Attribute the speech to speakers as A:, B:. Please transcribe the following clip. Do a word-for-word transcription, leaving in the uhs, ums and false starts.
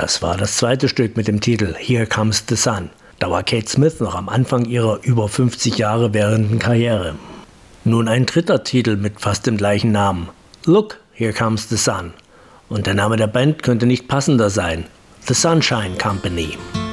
A: Das war das zweite Stück mit dem Titel Here Comes the Sun. Da war Kate Smith noch am Anfang ihrer über fünfzig Jahre währenden Karriere. Nun ein dritter Titel mit fast dem gleichen Namen. Look, Here Comes the Sun. Und der Name der Band könnte nicht passender sein. The Sunshine Company.